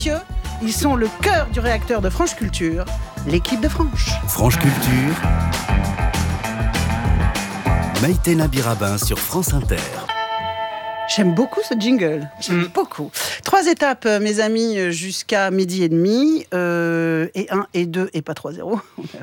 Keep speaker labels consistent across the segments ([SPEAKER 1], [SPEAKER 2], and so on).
[SPEAKER 1] Ils sont le cœur du réacteur de Franche Culture, l'équipe de Franche.
[SPEAKER 2] Franche Culture, Maïté Nabirabin sur France Inter.
[SPEAKER 1] J'aime beaucoup ce jingle, j'aime beaucoup. 3 étapes, mes amis, jusqu'à 12h30, et 1 et 2, et pas 3-0.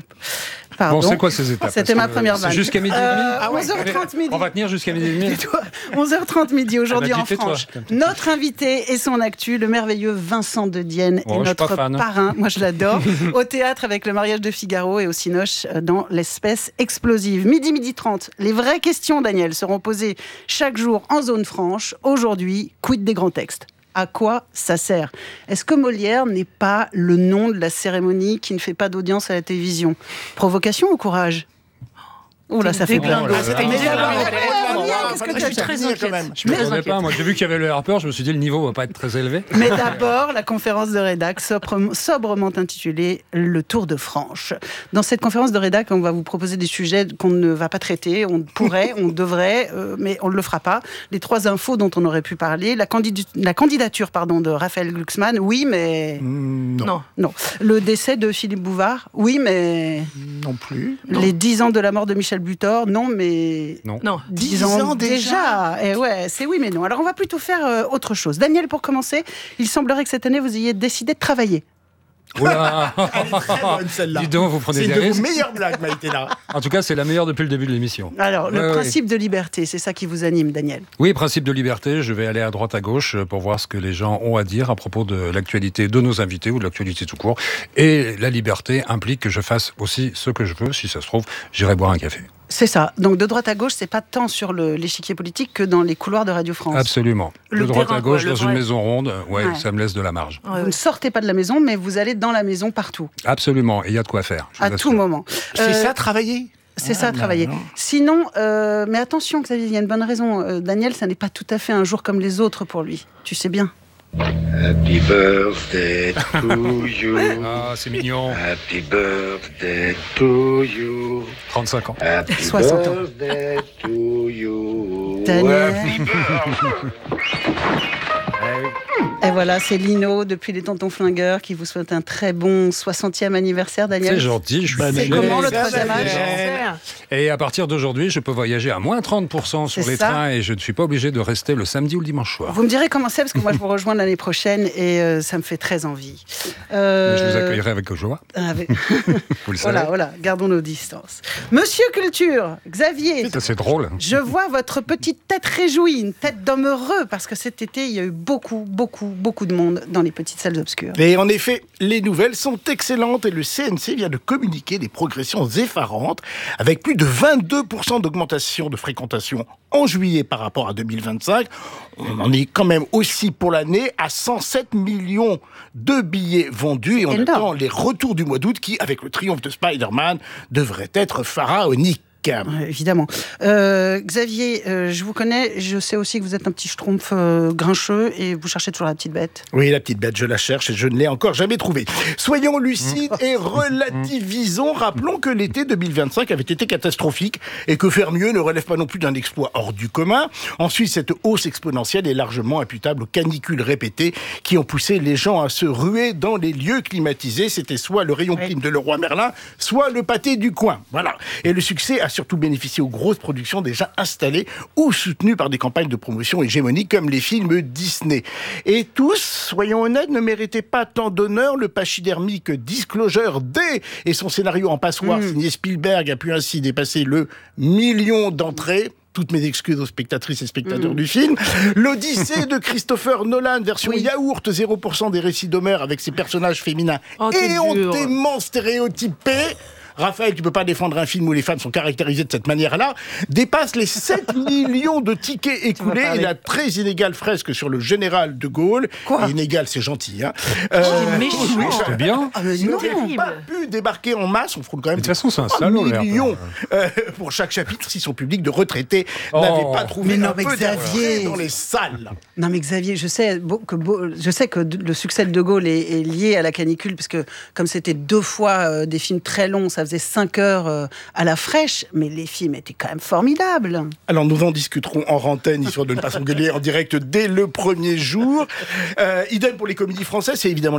[SPEAKER 1] Pardon.
[SPEAKER 3] Bon, c'est quoi ces étapes?
[SPEAKER 1] C'était ma première vanne.
[SPEAKER 3] Jusqu'à midi et demi
[SPEAKER 1] 11h30 midi.
[SPEAKER 3] On va tenir jusqu'à midi et demi.
[SPEAKER 1] 11h30 midi aujourd'hui en
[SPEAKER 3] tais-toi.
[SPEAKER 1] Franche. Notre invité et son actu, le merveilleux Vincent de Dienne,
[SPEAKER 3] Oh,
[SPEAKER 1] est
[SPEAKER 3] je suis pas
[SPEAKER 1] notre
[SPEAKER 3] fan.
[SPEAKER 1] parrain. Moi, je l'adore. Au théâtre avec Le Mariage de Figaro et au Cinoche dans L'Espèce explosive. Midi 30. Les vraies questions, Daniel, seront posées chaque jour en zone franche. Aujourd'hui, quid des grands textes? À quoi ça sert? Est-ce que Molière n'est pas le nom de la cérémonie qui ne fait pas d'audience à la télévision? Provocation ou courage? Ouh là, ça fait plein de...
[SPEAKER 3] C'était une
[SPEAKER 1] Qu'est-ce que tu as
[SPEAKER 4] très inquiète quand même.
[SPEAKER 3] Je ne connais pas, moi j'ai vu qu'il y avait le Harper, je me suis dit le niveau va pas être très élevé.
[SPEAKER 1] Mais d'abord, la conférence de rédac sobrement intitulée « Le Tour de Franche ». Dans cette conférence de rédac, on va vous proposer des sujets qu'on ne va pas traiter. On pourrait, on devrait, mais on ne le fera pas. Les 3 infos dont on aurait pu parler. La candidature de Raphaël Glucksmann, oui, mais...
[SPEAKER 4] Non.
[SPEAKER 1] Non. Le décès de Philippe Bouvard, oui, mais...
[SPEAKER 4] Non plus.
[SPEAKER 1] Les 10 ans de la mort de Michel Butor, non, mais...
[SPEAKER 3] Non.
[SPEAKER 1] 10 ans déjà. Et ouais, c'est oui mais non. Alors on va plutôt faire autre chose. Daniel, pour commencer, il semblerait que cette année vous ayez décidé de travailler.
[SPEAKER 3] Oula.
[SPEAKER 4] Elle est très bonne celle-là.
[SPEAKER 3] Dis donc, vous prenez
[SPEAKER 4] C'est
[SPEAKER 3] des
[SPEAKER 4] une de vos
[SPEAKER 3] risques.
[SPEAKER 4] meilleures blagues, Maïté, là.
[SPEAKER 3] En tout cas, c'est la meilleure depuis le début de l'émission.
[SPEAKER 1] Alors, le
[SPEAKER 3] Ouais,
[SPEAKER 1] principe de liberté, c'est ça qui vous anime, Daniel.
[SPEAKER 3] Oui, principe de liberté, je vais aller à droite à gauche pour voir ce que les gens ont à dire à propos de l'actualité de nos invités ou de l'actualité tout court. Et la liberté implique que je fasse aussi ce que je veux. Si ça se trouve, j'irai boire un café.
[SPEAKER 1] C'est ça. Donc de droite à gauche, c'est pas tant sur l'échiquier politique que dans les couloirs de Radio France.
[SPEAKER 3] Absolument.
[SPEAKER 1] Le
[SPEAKER 3] De droite
[SPEAKER 1] terrain,
[SPEAKER 3] à gauche,
[SPEAKER 1] quoi,
[SPEAKER 3] dans une maison ronde, ouais,
[SPEAKER 1] Ouais.
[SPEAKER 3] ça me laisse de la marge.
[SPEAKER 1] Vous ne sortez pas de la maison, mais vous allez dans la maison partout,
[SPEAKER 3] Absolument, et il y a de quoi faire. je vous
[SPEAKER 1] à
[SPEAKER 3] assure.
[SPEAKER 1] tout moment.
[SPEAKER 4] C'est ça, travailler.
[SPEAKER 1] C'est ça, travailler. Sinon, mais attention, Xavier, il y a une bonne raison. Daniel, ça n'est pas tout à fait un jour comme les autres pour lui. Tu sais bien.
[SPEAKER 5] Happy birthday to you.
[SPEAKER 3] Ah, c'est mignon.
[SPEAKER 5] Happy birthday to you.
[SPEAKER 3] 35 ans.
[SPEAKER 5] Happy
[SPEAKER 1] 60 ans.
[SPEAKER 5] birthday to you.
[SPEAKER 1] Daniel.
[SPEAKER 5] Happy birthday.
[SPEAKER 1] Et voilà, c'est Lino, depuis les Tontons Flingueurs, qui vous souhaite un très bon 60e anniversaire, Daniel.
[SPEAKER 3] C'est gentil, je suis
[SPEAKER 1] C'est
[SPEAKER 3] fier.
[SPEAKER 1] comment le 3e âge?
[SPEAKER 3] Et à partir d'aujourd'hui, je peux voyager à moins 30% sur
[SPEAKER 1] C'est
[SPEAKER 3] les
[SPEAKER 1] ça.
[SPEAKER 3] trains et je ne suis pas obligé de rester le samedi ou le dimanche soir.
[SPEAKER 1] Vous me direz comment c'est, parce que moi je vous rejoins l'année prochaine et ça me fait très envie.
[SPEAKER 3] Mais je vous accueillerai avec joie,
[SPEAKER 1] Avec...
[SPEAKER 3] vous le savez.
[SPEAKER 1] voilà, gardons nos distances. Monsieur Culture, Xavier,
[SPEAKER 3] Ça, c'est drôle.
[SPEAKER 1] je vois votre petite tête réjouie, une tête d'homme heureux, parce que cet été, il y a eu beaucoup de monde dans les petites salles obscures.
[SPEAKER 4] Et en effet, les nouvelles sont excellentes et le CNC vient de communiquer des progressions effarantes avec plus de 22% d'augmentation de fréquentation en juillet par rapport à 2025. On en est quand même aussi pour l'année à 107 millions de billets vendus et on
[SPEAKER 1] énorme.
[SPEAKER 4] attend les retours du mois d'août qui, avec le triomphe de Spider-Man, devraient être pharaoniques.
[SPEAKER 1] Évidemment. Xavier, je vous connais, je sais aussi que vous êtes un petit schtroumpf grincheux et vous cherchez toujours la petite bête.
[SPEAKER 4] Oui, la petite bête, je la cherche et je ne l'ai encore jamais trouvée. Soyons lucides et relativisons. Rappelons que l'été 2025 avait été catastrophique et que faire mieux ne relève pas non plus d'un exploit hors du commun. Ensuite, cette hausse exponentielle est largement imputable aux canicules répétées qui ont poussé les gens à se ruer dans les lieux climatisés. C'était soit le rayon clim de Leroy Merlin, soit le pâté du coin. Voilà. Et le succès a surtout bénéficié aux grosses productions déjà installées ou soutenues par des campagnes de promotion hégémoniques comme les films Disney. Et tous, soyons honnêtes, ne méritaient pas tant d'honneur. Le pachydermique Disclosure D et son scénario en passoire signé Spielberg a pu ainsi dépasser le 1 million d'entrées. Toutes mes excuses aux spectatrices et spectateurs du film. L'Odyssée de Christopher Nolan, version yaourt, 0% des récits d'Homère avec ses personnages féminins éhontément stéréotypés. Raphaël, tu peux pas défendre un film où les femmes sont caractérisées de cette manière-là, dépasse les 7 millions de tickets écoulés et la très inégale fresque sur le général de Gaulle.
[SPEAKER 1] Quoi ?
[SPEAKER 4] Inégal, c'est gentil, hein.
[SPEAKER 3] C'était bien.
[SPEAKER 1] Ah, mais non.
[SPEAKER 4] N'aurait pas pu débarquer en masse, on frôle quand même
[SPEAKER 3] De toute façon, c'est un
[SPEAKER 4] 3
[SPEAKER 3] salaud,
[SPEAKER 4] millions pour chaque chapitre si son public de retraités n'avait pas trouvé
[SPEAKER 1] Mais non,
[SPEAKER 4] un
[SPEAKER 1] mais
[SPEAKER 4] peu
[SPEAKER 1] Xavier.
[SPEAKER 4] d'entrée dans les salles.
[SPEAKER 1] Non mais Xavier, je sais que le succès de De Gaulle est lié à la canicule, parce que comme c'était 2 fois des films très longs, ça faisait 5 heures à la fraîche, mais les films étaient quand même formidables.
[SPEAKER 4] Alors nous en discuterons en antenne, histoire de ne pas s'engueuler en direct dès le premier jour. Idem pour les comédies françaises, c'est évidemment